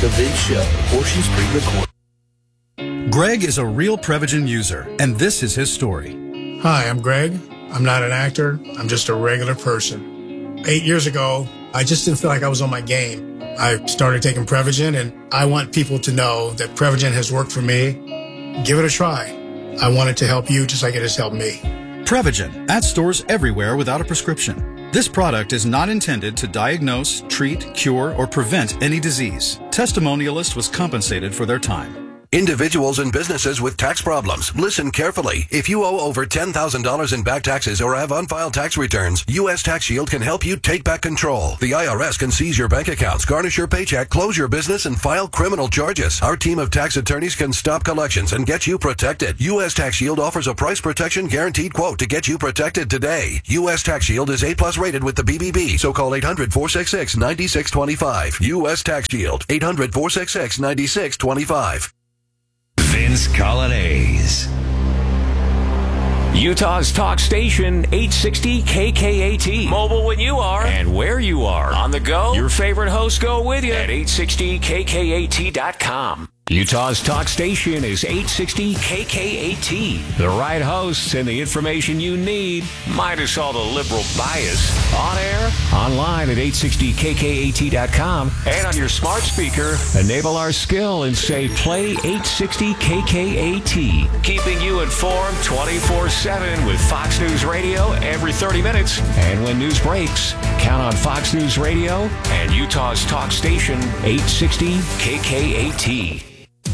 The Vince Show, portions pre-recorded. Greg is a real Prevagen user, and this is his story. Hi, I'm Greg. I'm not an actor. I'm just a regular person. 8 years ago, I just didn't feel like I was on my game. I started taking Prevagen, and I want people to know that Prevagen has worked for me. Give it a try. I want it to help you just like it has helped me. Prevagen, at stores everywhere without a prescription. This product is not intended to diagnose, treat, cure, or prevent any disease. Testimonialist was compensated for their time. Individuals and businesses with tax problems, listen carefully. If you owe over $10,000 in back taxes or have unfiled tax returns, U.S. Tax Shield can help you take back control. The IRS can seize your bank accounts, garnish your paycheck, close your business, and file criminal charges. Our team of tax attorneys can stop collections and get you protected. U.S. Tax Shield offers a price protection guaranteed quote to get you protected today. U.S. Tax Shield is A+ rated with the BBB, so call 800-466-9625. U.S. Tax Shield, 800-466-9625. Vince Coglianese. Utah's talk station, 860 KKAT. Mobile when you are and where you are. On the go, your favorite hosts go with you at 860KKAT.com. Utah's talk station is 860 KKAT. The right hosts and the information you need, minus all the liberal bias. On air, online at 860KKAT.com, and on your smart speaker, enable our skill and say play 860 KKAT. Keeping you informed 24/7 with Fox News Radio every 30 minutes. And when news breaks, count on Fox News Radio and Utah's talk station, 860 KKAT.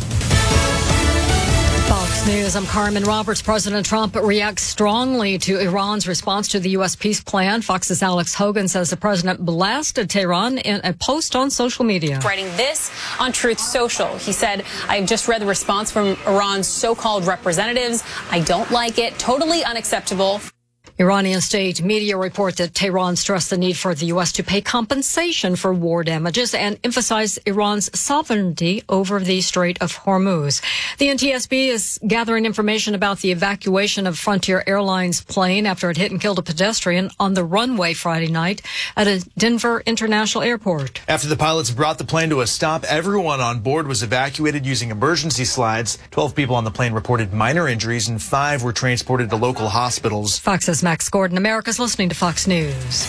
Fox News, I'm Carmen Roberts. President Trump reacts strongly to Iran's response to the U.S. peace plan. Fox's Alex Hogan says the president blasted Tehran in a post on social media. Writing this on Truth Social, he said, I've just read the response from Iran's so-called representatives. I don't like it. Totally unacceptable. Iranian state media report that Tehran stressed the need for the U.S. to pay compensation for war damages and emphasize Iran's sovereignty over the Strait of Hormuz. The NTSB is gathering information about the evacuation of Frontier Airlines plane after it hit and killed a pedestrian on the runway Friday night at a Denver International Airport. After the pilots brought the plane to a stop, everyone on board was evacuated using emergency slides. 12 people on the plane reported minor injuries and 5 were transported to local hospitals. Fox's Max Gordon. America's listening to Fox News.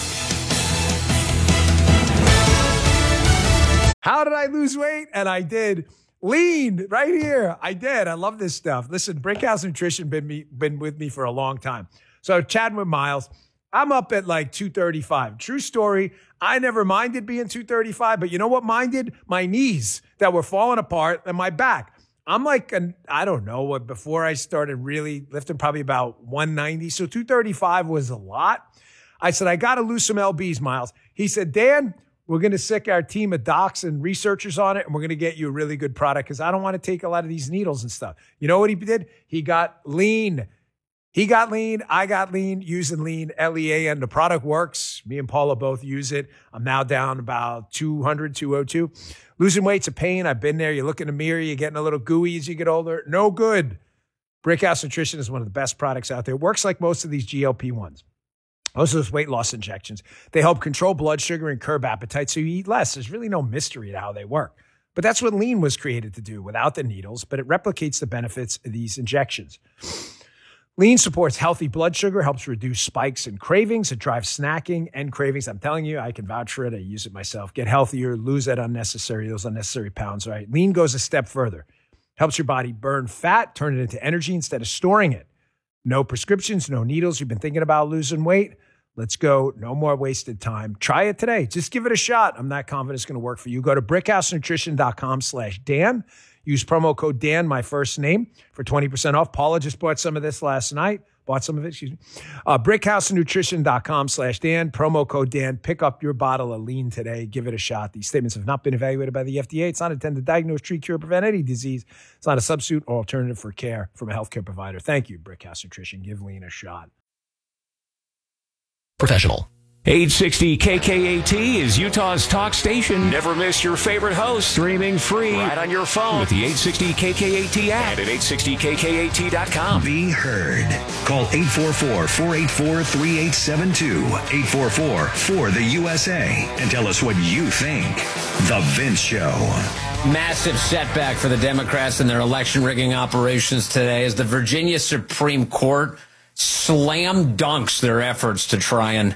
How did I lose weight? And I did. Lean right here. I did. I love this stuff. Listen, Brickhouse Nutrition been with me for a long time. So chatting with Miles, I'm up at like 235. True story. I never minded being 235, but you know what minded? My knees that were falling apart and my back. I'm like, I don't know, before I started really lifting, probably about 190. So 235 was a lot. I said, I got to lose some LBs, Miles. He said, Dan, we're going to sick our team of docs and researchers on it, and we're going to get you a really good product because I don't want to take a lot of these needles and stuff. You know what he did? He got lean. He got lean. I got lean using lean, LEAN. The product works. Me and Paula both use it. I'm now down about 200, 202. Losing weight's a pain. I've been there. You look in the mirror, you're getting a little gooey as you get older. No good. Brickhouse Nutrition is one of the best products out there. It works like most of these GLP-1s. Most of those weight loss injections. They help control blood sugar and curb appetite so you eat less. There's really no mystery to how they work. But that's what lean was created to do without the needles, but it replicates the benefits of these injections. Lean supports healthy blood sugar, helps reduce spikes and cravings. It drives snacking and cravings. I'm telling you, I can vouch for it. I use it myself. Get healthier, lose those unnecessary pounds, right? Lean goes a step further. Helps your body burn fat, turn it into energy instead of storing it. No prescriptions, no needles. You've been thinking about losing weight? Let's go. No more wasted time. Try it today. Just give it a shot. I'm not confident it's going to work for you. Go to brickhousenutrition.com/Dan. Use promo code Dan, my first name, for 20% off. Paula just bought some of this last night. Brickhousenutrition.com/Dan. Promo code Dan. Pick up your bottle of lean today. Give it a shot. These statements have not been evaluated by the FDA. It's not intended to diagnose, treat, cure, prevent any disease. It's not a substitute or alternative for care from a healthcare provider. Thank you, Brickhouse Nutrition. Give lean a shot. Professional. 860 KKAT is Utah's talk station. Never miss your favorite host. Streaming free right on your phone with the 860 KKAT app and at 860KKAT.com. Be heard. Call 844-484-3872. 844-4-the-USA. And tell us what you think. The Vince Show. Massive setback for the Democrats in their election rigging operations today as the Virginia Supreme Court slam dunks their efforts to try and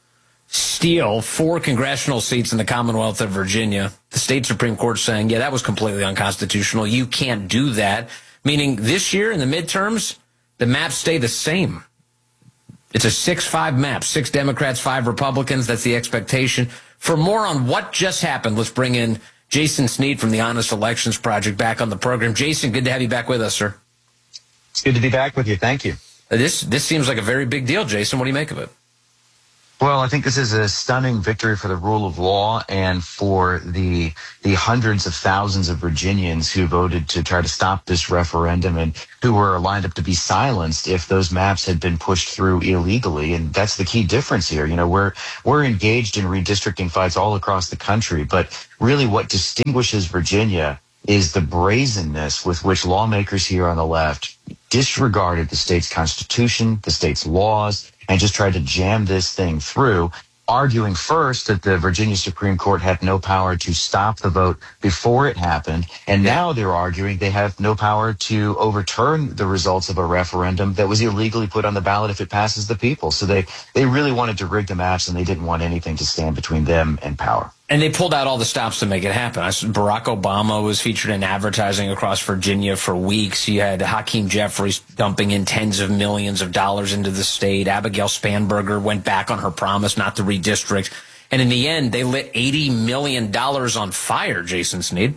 steal 4 congressional seats in the Commonwealth of Virginia. The state Supreme Court saying, yeah, that was completely unconstitutional. You can't do that. Meaning this year in the midterms, the maps stay the same. It's a 6-5 map, 6 Democrats, 5 Republicans. That's the expectation. For more on what just happened, let's bring in Jason Sneed from the Honest Elections Project back on the program. Jason, good to have you back with us, sir. It's good to be back with you. Thank you. This seems like a very big deal, Jason. What do you make of it? Well, I think this is a stunning victory for the rule of law and for the hundreds of thousands of Virginians who voted to try to stop this referendum and who were lined up to be silenced if those maps had been pushed through illegally. And that's the key difference here. You know, we're engaged in redistricting fights all across the country, but really what distinguishes Virginia is the brazenness with which lawmakers here on the left disregarded the state's constitution, the state's laws, and just tried to jam this thing through, arguing first that the Virginia Supreme Court had no power to stop the vote before it happened, and now they're arguing they have no power to overturn the results of a referendum that was illegally put on the ballot if it passes the people. So they really wanted to rig the maps, and they didn't want anything to stand between them and power. And they pulled out all the stops to make it happen. Barack Obama was featured in advertising across Virginia for weeks. You had Hakeem Jeffries dumping in tens of millions of dollars into the state. Abigail Spanberger went back on her promise not to redistrict. And in the end, they lit $80 million on fire, Jason Sneed.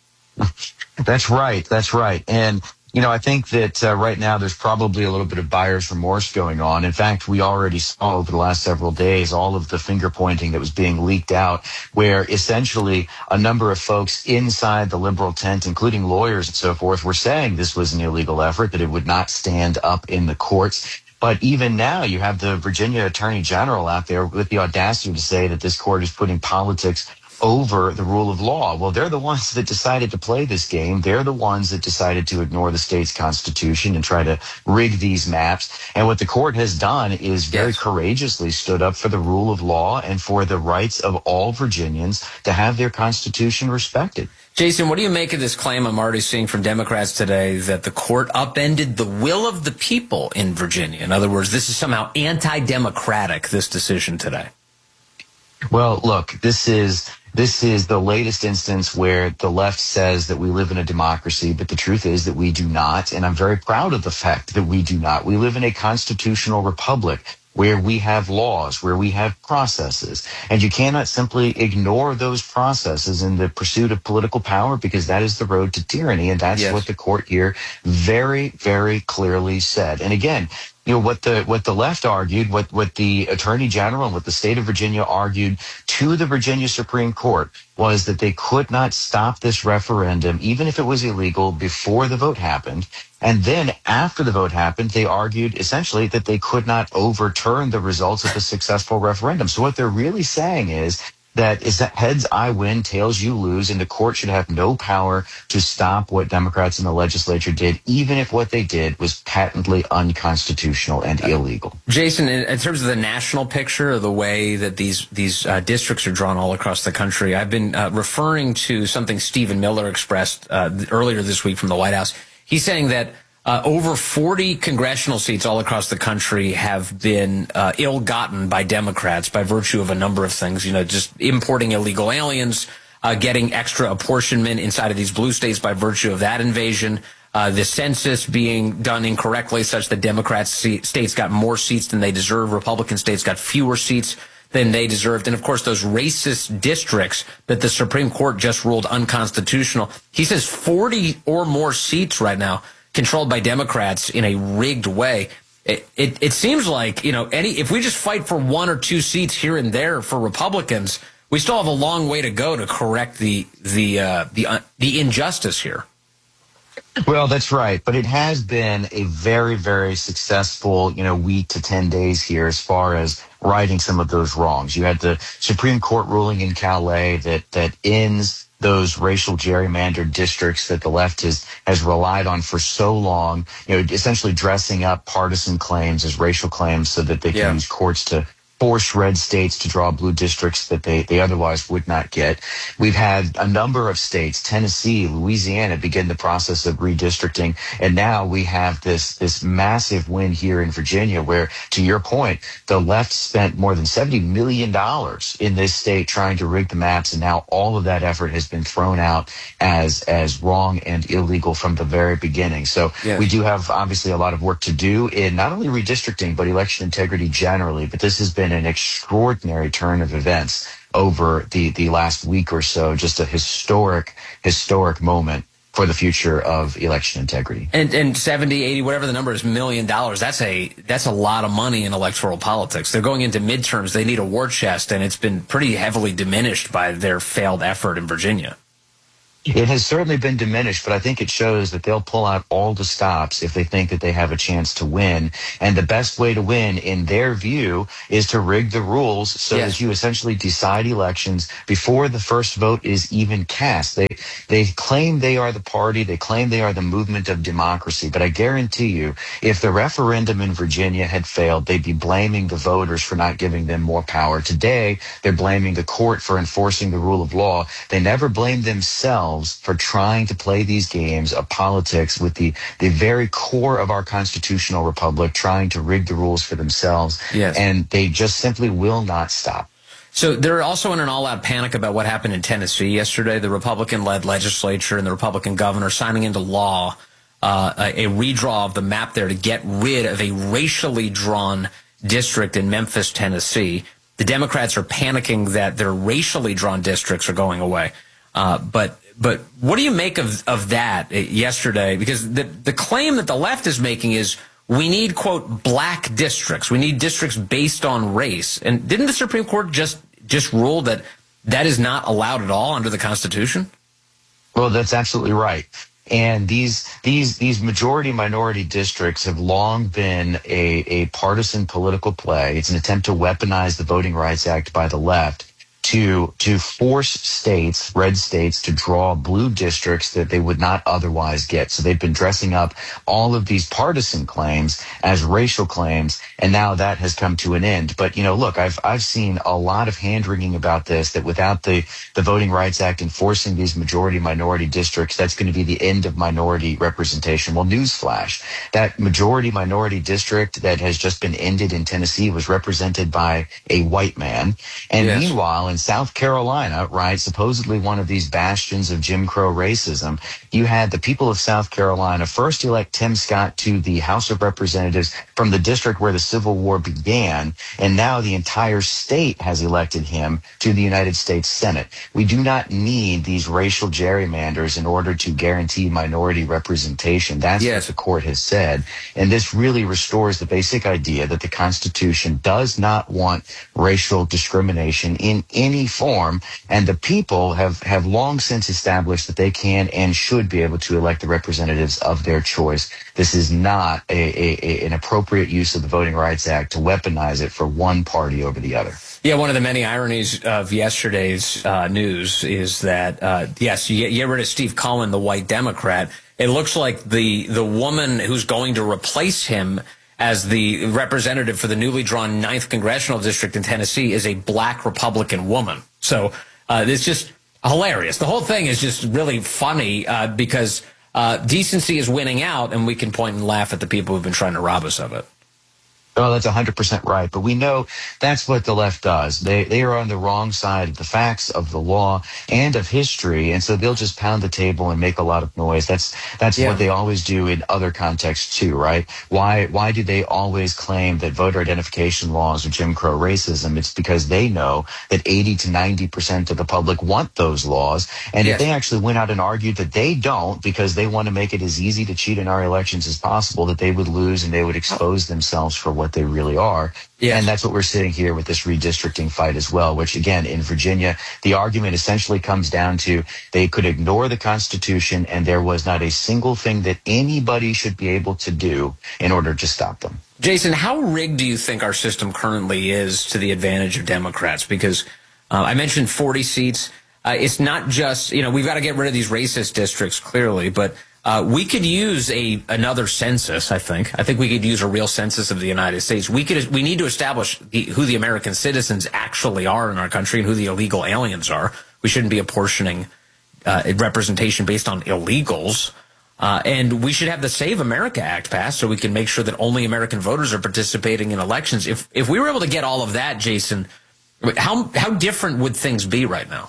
That's right. That's right. And you know, I think that right now there's probably a little bit of buyer's remorse going on. In fact, we already saw over the last several days all of the finger pointing that was being leaked out, where essentially a number of folks inside the liberal tent, including lawyers and so forth, were saying this was an illegal effort, that it would not stand up in the courts. But even now, you have the Virginia Attorney General out there with the audacity to say that this court is putting politics over the rule of law. Well, they're the ones that decided to play this game. They're the ones that decided to ignore the state's constitution and try to rig these maps. And what the court has done is very courageously stood up for the rule of law and for the rights of all Virginians to have their constitution respected. Jason, what do you make of this claim I'm already seeing from Democrats today that the court upended the will of the people in Virginia? In other words, this is somehow anti-democratic, this decision today. Well, look, this is the latest instance where the left says that we live in a democracy, but the truth is that we do not. And I'm very proud of the fact that we do not. We live in a constitutional republic where we have laws, where we have processes. And you cannot simply ignore those processes in the pursuit of political power, because that is the road to tyranny. And that's what the court here very, very clearly said. And again, you know, what the left argued, what the Attorney General and what the state of Virginia argued to the Virginia Supreme Court was that they could not stop this referendum, even if it was illegal, before the vote happened. And then after the vote happened, they argued essentially that they could not overturn the results of the successful referendum. So what they're really saying is that heads I win, tails you lose, and the court should have no power to stop what Democrats in the legislature did, even if what they did was patently unconstitutional and illegal. Jason, in terms of the national picture of the way that these districts are drawn all across the country, I've been referring to something Stephen Miller expressed earlier this week from the White House. He's saying that over 40 congressional seats all across the country have been ill-gotten by Democrats by virtue of a number of things, you know, just importing illegal aliens, getting extra apportionment inside of these blue states by virtue of that invasion, the census being done incorrectly such that Democrat states got more seats than they deserve, Republican states got fewer seats than they deserved, and of course those racist districts that the Supreme Court just ruled unconstitutional. He says 40 or more seats right now controlled by Democrats in a rigged way. It seems like, you know, if we just fight for 1 or 2 seats here and there for Republicans, we still have a long way to go to correct the injustice here. Well, that's right. But it has been a very, very successful, week to 10 days here as far as righting some of those wrongs. You had the Supreme Court ruling in Calais that ends those racial gerrymandered districts that the left has relied on for so long, essentially dressing up partisan claims as racial claims so that they can use courts to force red states to draw blue districts that they otherwise would not get. We've had a number of states, Tennessee, Louisiana, begin the process of redistricting. And now we have this massive win here in Virginia where, to your point, the left spent more than $70 million in this state trying to rig the maps. And now all of that effort has been thrown out as wrong and illegal from the very beginning. So we do have obviously a lot of work to do in not only redistricting, but election integrity generally. But this has been an extraordinary turn of events over the last week or so, just a historic moment for the future of election integrity. And 70, 80, whatever the number is, $1 million, that's a lot of money in electoral politics. They're going into midterms. They need a war chest, and it's been pretty heavily diminished by their failed effort in Virginia. It has certainly been diminished, but I think it shows that they'll pull out all the stops if they think that they have a chance to win. And the best way to win, in their view, is to rig the rules so that you essentially decide elections before the first vote is even cast. They claim they are the party, they claim they are the movement of democracy, but I guarantee you, if the referendum in Virginia had failed, they'd be blaming the voters for not giving them more power. Today, they're blaming the court for enforcing the rule of law. They never blame themselves for trying to play these games of politics with the very core of our constitutional republic, trying to rig the rules for themselves. And they just simply will not stop. So they're also in an all-out panic about what happened in Tennessee yesterday. The Republican-led legislature and the Republican governor signing into law a redraw of the map there to get rid of a racially drawn district in Memphis, Tennessee. The Democrats are panicking that their racially drawn districts are going away. But what do you make of that yesterday? Because the claim that the left is making is we need, quote, black districts. We need districts based on race. And didn't the Supreme Court just rule that is not allowed at all under the Constitution? Well, that's absolutely right. And these majority-minority districts have long been a partisan political play. It's an attempt to weaponize the Voting Rights Act by the left to force states, red states, to draw blue districts that they would not otherwise get. So they've been dressing up all of these partisan claims as racial claims, and now that has come to an end. But, look, I've seen a lot of hand-wringing about this, that without the Voting Rights Act enforcing these majority-minority districts, that's going to be the end of minority representation. Well, newsflash, that majority-minority district that has just been ended in Tennessee was represented by a white man. And meanwhile, in South Carolina, right, supposedly one of these bastions of Jim Crow racism, you had the people of South Carolina first elect Tim Scott to the House of Representatives from the district where the Civil War began, and now the entire state has elected him to the United States Senate. We do not need these racial gerrymanders in order to guarantee minority representation. That's what the court has said. And this really restores the basic idea that the Constitution does not want racial discrimination in any form, and the people have long since established that they can and should be able to elect the representatives of their choice. This is not an appropriate use of the Voting Rights Act to weaponize it for one party over the other. Yeah, one of the many ironies of yesterday's news is that, yes, you get rid of Steve Cullen, the white Democrat. It looks like the woman who's going to replace him as the representative for the newly drawn 9th Congressional District in Tennessee is a black Republican woman. So it's just hilarious. The whole thing is just really funny because decency is winning out, and we can point and laugh at the people who've been trying to rob us of it. Oh, that's 100% right. But we know that's what the left does. They are on the wrong side of the facts, of the law, and of history. And so they'll just pound the table and make a lot of noise. That's what they always do in other contexts too, right? Why do they always claim that voter identification laws are Jim Crow racism? It's because they know that 80 to 90% of the public want those laws. And if they actually went out and argued that they don't, because they want to make it as easy to cheat in our elections as possible, that they would lose and they would expose themselves for what they really are. Yes. And that's what we're sitting here with this redistricting fight as well, which again, in Virginia, the argument essentially comes down to they could ignore the Constitution and there was not a single thing that anybody should be able to do in order to stop them. Jason, how rigged do you think our system currently is to the advantage of Democrats? Because I mentioned 40 seats. It's not just, we've got to get rid of these racist districts, clearly, but we could use another census, I think. I think we could use a real census of the United States. We need to establish who the American citizens actually are in our country and who the illegal aliens are. We shouldn't be apportioning representation based on illegals. And we should have the Save America Act passed so we can make sure that only American voters are participating in elections. If we were able to get all of that, Jason, how different would things be right now?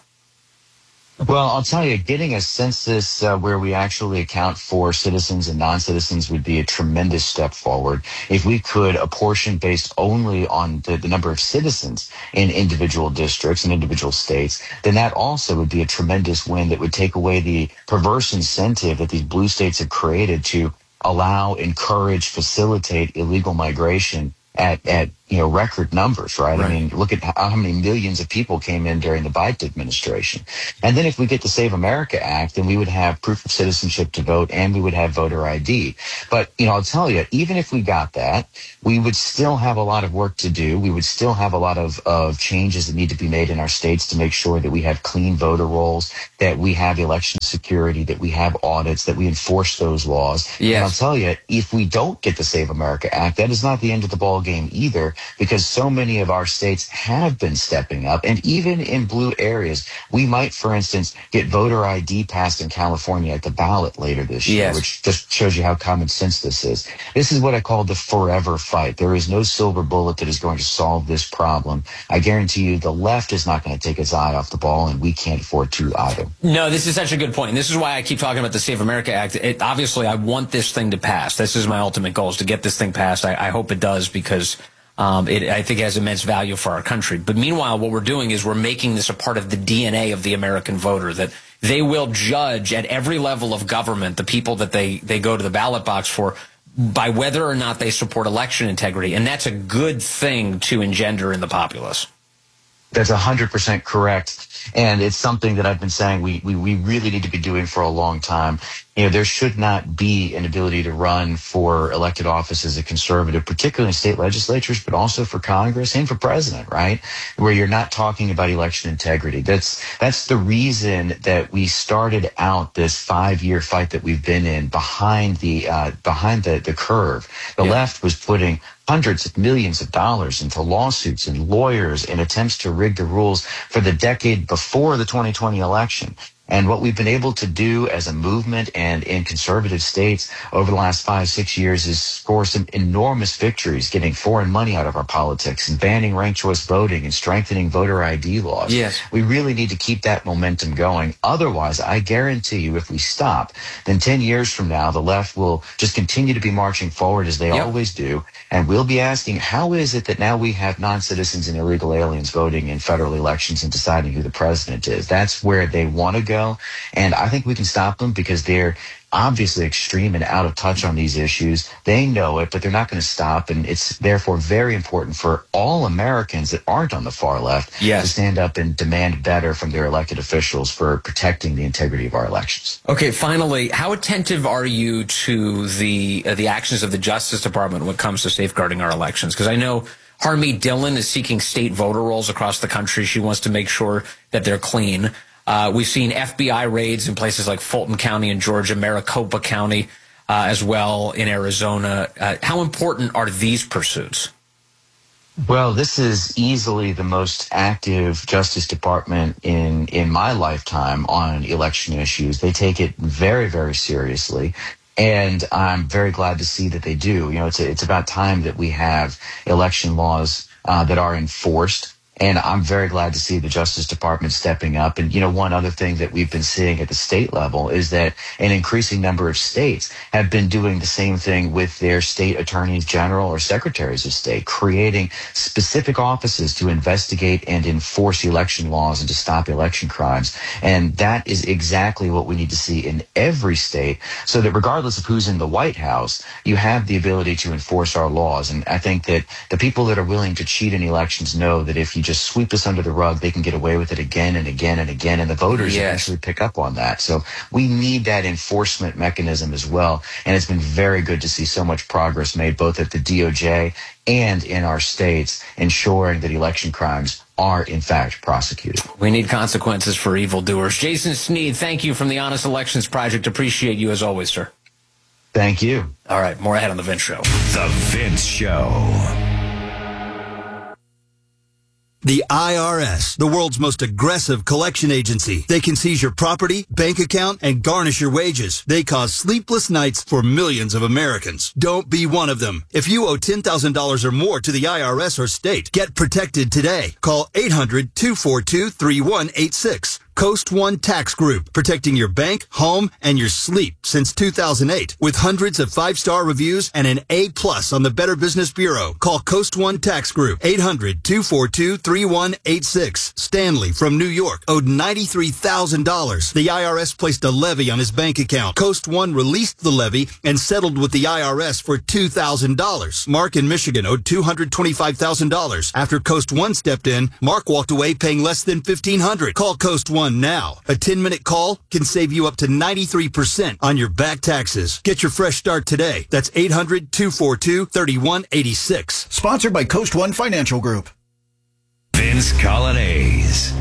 Well, I'll tell you, getting a census where we actually account for citizens and non-citizens would be a tremendous step forward. If we could apportion based only on the number of citizens in individual districts and individual states, then that also would be a tremendous win that would take away the perverse incentive that these blue states have created to allow, encourage, facilitate illegal migration at record numbers, right? I mean, look at how many millions of people came in during the Biden administration. And then if we get the Save America Act, then we would have proof of citizenship to vote and we would have voter ID. But, I'll tell you, even if we got that, we would still have a lot of work to do. We would still have a lot of changes that need to be made in our states to make sure that we have clean voter rolls, that we have election security, that we have audits, that we enforce those laws. Yes. And I'll tell you, if we don't get the Save America Act, that is not the end of the ball game either, because so many of our states have been stepping up. And even in blue areas, we might, for instance, get voter ID passed in California at the ballot later this year, which just shows you how common sense this is. This is what I call the forever fight. There is no silver bullet that is going to solve this problem. I guarantee you the left is not going to take its eye off the ball, and we can't afford to either. No, this is such a good point. And this is why I keep talking about the Save America Act. Obviously, I want this thing to pass. This is my ultimate goal, is to get this thing passed. I hope it does, because I think it has immense value for our country. But meanwhile, what we're doing is we're making this a part of the DNA of the American voter, that they will judge at every level of government the people that they go to the ballot box for by whether or not they support election integrity. And that's a good thing to engender in the populace. That's 100% correct. And it's something that I've been saying we really need to be doing for a long time. There should not be an ability to run for elected office as a conservative, particularly in state legislatures, but also for Congress and for president, right? Where you're not talking about election integrity. That's the reason that we started out this 5-year fight that we've been in behind the curve. The left was putting hundreds of millions of dollars into lawsuits and lawyers and attempts to rig the rules for the decade before the 2020 election. And what we've been able to do as a movement and in conservative states over the last 5-6 years is score some enormous victories, getting foreign money out of our politics and banning ranked choice voting and strengthening voter ID laws. Yes. We really need to keep that momentum going. Otherwise, I guarantee you, if we stop, then 10 years from now, the left will just continue to be marching forward as they always do. And we'll be asking, how is it that now we have non-citizens and illegal aliens voting in federal elections and deciding who the president is? That's where they want to go. And I think we can stop them because they're obviously extreme and out of touch on these issues. They know it, but they're not going to stop. And it's therefore very important for all Americans that aren't on the far left to stand up and demand better from their elected officials for protecting the integrity of our elections. Okay, finally, how attentive are you to the actions of the Justice Department when it comes to safeguarding our elections? Because I know Harmeet Dillon is seeking state voter rolls across the country. She wants to make sure that they're clean. We've seen FBI raids in places like Fulton County in Georgia, Maricopa County as well in Arizona. How important are these pursuits? Well, this is easily the most active Justice Department in my lifetime on election issues. They take it very, very seriously. And I'm very glad to see that they do. It's about time that we have election laws that are enforced And I'm very glad to see the Justice Department stepping up. And, one other thing that we've been seeing at the state level is that an increasing number of states have been doing the same thing with their state attorneys general or secretaries of state, creating specific offices to investigate and enforce election laws and to stop election crimes. And that is exactly what we need to see in every state, so that regardless of who's in the White House, you have the ability to enforce our laws. And I think that the people that are willing to cheat in elections know that if you just sweep this under the rug, they can get away with it again and again and again, and the voters eventually pick up on that. So we need that enforcement mechanism as well. And it's been very good to see so much progress made both at the DOJ and in our states, ensuring that election crimes are in fact prosecuted. We need consequences for evildoers. Jason Sneed, thank you from the Honest Elections Project. Appreciate you as always, sir. Thank you. All right, more ahead on The Vince Show. The Vince Show. The IRS, the world's most aggressive collection agency. They can seize your property, bank account, and garnish your wages. They cause sleepless nights for millions of Americans. Don't be one of them. If you owe $10,000 or more to the IRS or state, get protected today. Call 800-242-3186. Coast One Tax Group, protecting your bank, home, and your sleep since 2008. With hundreds of 5-star reviews and an A+ on the Better Business Bureau. Call Coast One Tax Group, 800-242-3186. Stanley from New York owed $93,000. The IRS placed a levy on his bank account. Coast One released the levy and settled with the IRS for $2,000. Mark in Michigan owed $225,000. After Coast One stepped in, Mark walked away paying less than $1,500. Call Coast One now. A 10-minute call can save you up to 93% on your back taxes. Get your fresh start today. That's 800-242-3186. Sponsored by Coast One Financial Group. Vince Colonnese.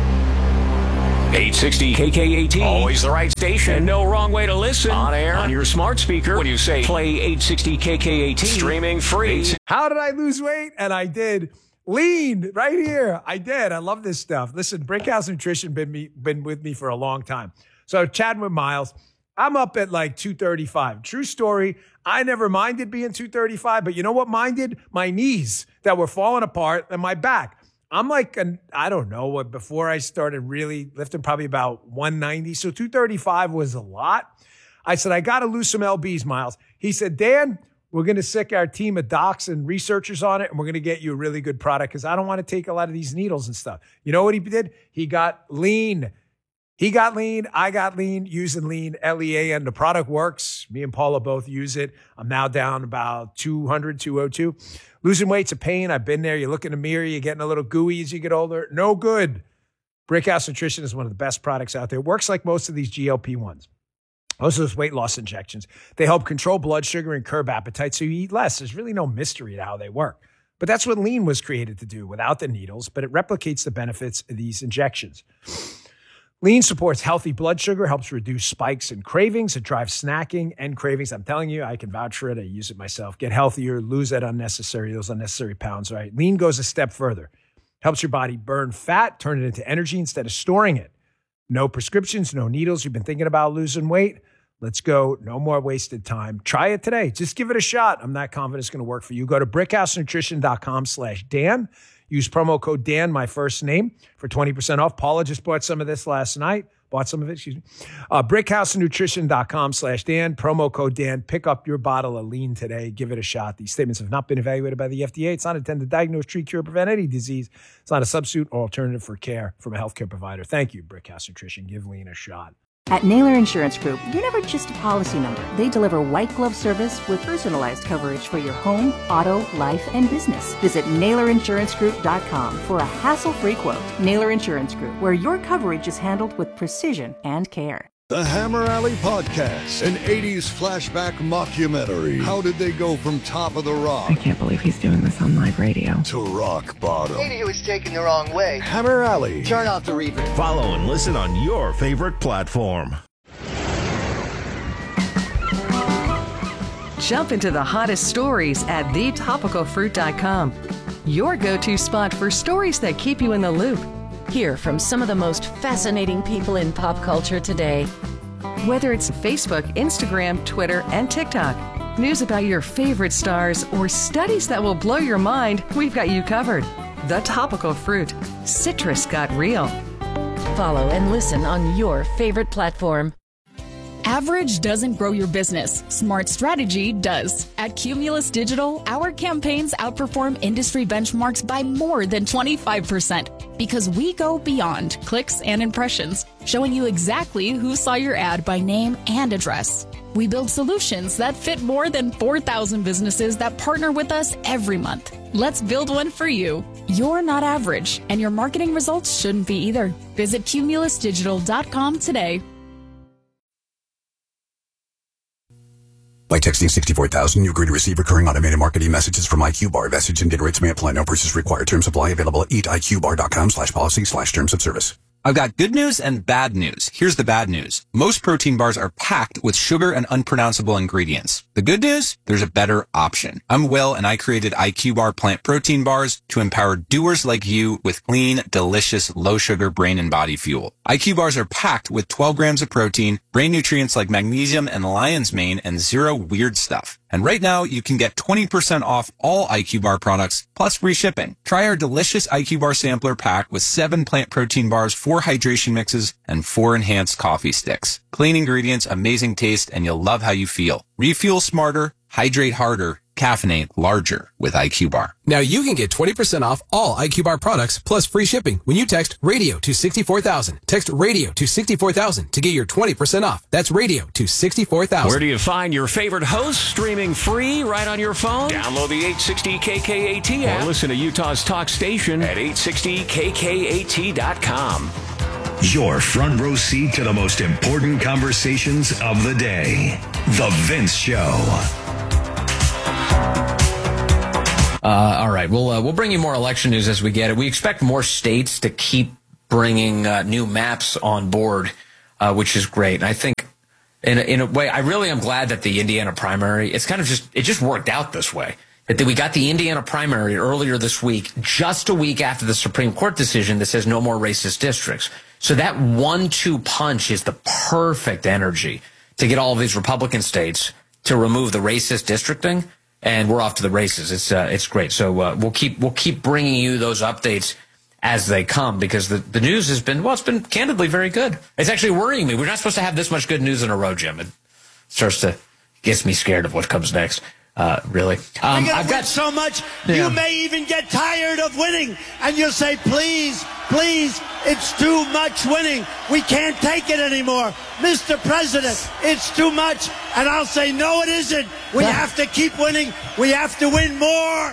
860 KKAT. Always the right station. No wrong way to listen. On air, on your smart speaker. When you say play 860 KKAT. Streaming free. How did I lose weight? And I did. Lean right here. I did. I love this stuff. Listen, Brickhouse Nutrition been with me for a long time. So chatting with Miles, I'm up at like 235. True story. I never minded being 235, but you know what minded? My knees that were falling apart and my back. I'm like, I don't know what, before I started really lifting, probably about 190. So 235 was a lot. I said, I got to lose some lbs, Miles. He said, Dan, we're going to sick our team of docs and researchers on it, and we're going to get you a really good product because I don't want to take a lot of these needles and stuff. You know what he did? He got lean. He got lean. I got lean, using lean, L-E-A-N. The product works. Me and Paula both use it. I'm now down about 200, 202. Losing weight's a pain. I've been there. You look in the mirror, you're getting a little gooey as you get older. No good. Brickhouse Nutrition is one of the best products out there. It works like most of these GLP-1s. Most of those weight loss injections, they help control blood sugar and curb appetite so you eat less. There's really no mystery to how they work. But that's what lean was created to do without the needles, but it replicates the benefits of these injections. Lean supports healthy blood sugar, helps reduce spikes and cravings. It drives snacking and cravings. I'm telling you, I can vouch for it. I use it myself. Get healthier, lose those unnecessary pounds, right? Lean goes a step further. Helps your body burn fat, turn it into energy instead of storing it. No prescriptions, no needles. You've been thinking about losing weight? Let's go. No more wasted time. Try it today. Just give it a shot. I'm not confident it's going to work for you. Go to brickhousenutrition.com/Dan. Use promo code Dan, my first name, for 20% off. Paula just bought some of this last night. brickhousenutrition.com/Dan. Promo code Dan. Pick up your bottle of lean today. Give it a shot. These statements have not been evaluated by the FDA. It's not intended to diagnose, treat, cure, prevent any disease. It's not a substitute or alternative for care from a healthcare provider. Thank you, Brickhouse Nutrition. Give lean a shot. At Naylor Insurance Group, you're never just a policy number. They deliver white glove service with personalized coverage for your home, auto, life, and business. Visit NaylorInsuranceGroup.com for a hassle-free quote. Naylor Insurance Group, where your coverage is handled with precision and care. The Hammer Alley Podcast, an 80s flashback mockumentary. How did they go from top of the rock? I can't believe he's doing this on live radio. To rock bottom. Maybe he was taken the wrong way. Hammer Alley. Turn off the reverb. Follow and listen on your favorite platform. Jump into the hottest stories at thetopicalfruit.com. Your go-to spot for stories that keep you in the loop. Hear from some of the most fascinating people in pop culture today. Whether it's Facebook, Instagram, Twitter, and TikTok, news about your favorite stars, or studies that will blow your mind, we've got you covered. The Topical Fruit. Citrus got real. Follow and listen on your favorite platform. Average doesn't grow your business. Smart strategy does. At Cumulus Digital, our campaigns outperform industry benchmarks by more than 25% because we go beyond clicks and impressions, showing you exactly who saw your ad by name and address. We build solutions that fit more than 4,000 businesses that partner with us every month. Let's build one for you. You're not average, and your marketing results shouldn't be either. Visit cumulusdigital.com today. By texting 64,000, you agree to receive recurring automated marketing messages from IQBar. Message and data rates may apply. No purchase required. Terms apply. Available at eatiqbar.com/policy/terms of service. I've got good news and bad news. Here's the bad news. Most protein bars are packed with sugar and unpronounceable ingredients. The good news? There's a better option. I'm Will, and I created IQ Bar plant protein bars to empower doers like you with clean, delicious, low-sugar brain and body fuel. IQ bars are packed with 12 grams of protein, brain nutrients like magnesium and lion's mane, and zero weird stuff. And right now, you can get 20% off all IQ Bar products, plus free shipping. Try our delicious IQ Bar sampler pack with 7 plant protein bars, 4 hydration mixes, and 4 enhanced coffee sticks. Clean ingredients, amazing taste, and you'll love how you feel. Refuel smarter, hydrate harder, caffeinate larger with IQ Bar. Now you can get 20% off all IQ Bar products plus free shipping when you text radio to 64,000. Text radio to 64,000 to get your 20% off. That's radio to 64,000. Where do you find your favorite hosts? Streaming free right on your phone? Download the 860 KKAT app or listen to Utah's talk station at 860KKAT.com. Your front row seat to the most important conversations of the day. The Vince Show. All right, we'll bring you more election news as we get it. We expect more states to keep bringing new maps on board, which is great. And I think, in a way, I really am glad that the Indiana primary, it just worked out this way. That we got the Indiana primary earlier this week, just a week after the Supreme Court decision that says no more racist districts. So that 1-2 punch is the perfect energy to get all of these Republican states to remove the racist districting. And we're off to the races. It's great. So we'll keep bringing you those updates as they come because the news has been it's been candidly very good. It's actually worrying me. We're not supposed to have this much good news in a row, Jim. It gets me scared of what comes next. Really. I've got so much. You may even get tired of winning, and you'll say, "Please, please, it's too much winning. We can't take it anymore, Mr. President. It's too much." And I'll say, "No, it isn't. We have to keep winning. We have to win more."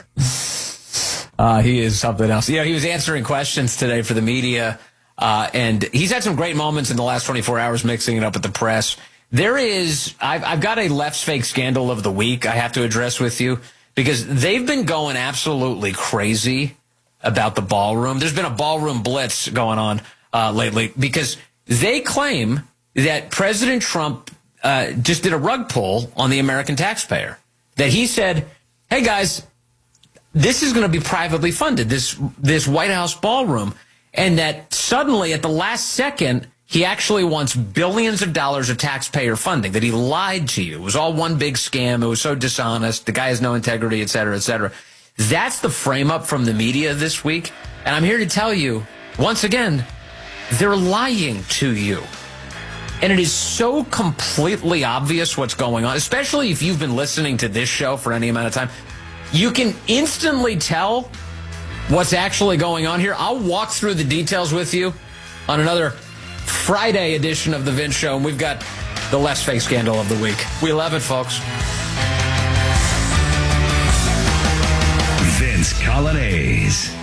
He is something else. He was answering questions today for the media, and he's had some great moments in the last 24 hours mixing it up with the press. I've got a left's fake scandal of the week I have to address with you because they've been going absolutely crazy about the ballroom. There's been a ballroom blitz going on lately because they claim that President Trump just did a rug pull on the American taxpayer. That he said, "Hey guys, this is going to be privately funded, this White House ballroom," and that suddenly at the last second he actually wants billions of dollars of taxpayer funding, that he lied to you. It was all one big scam. It was so dishonest. The guy has no integrity, et cetera, et cetera. That's the frame up from the media this week. And I'm here to tell you, once again, they're lying to you. And it is so completely obvious what's going on, especially if you've been listening to this show for any amount of time. You can instantly tell what's actually going on here. I'll walk through the details with you on another Friday edition of The Vince Show, and we've got the less fake scandal of the week. We love it, folks. Vince Coglianese.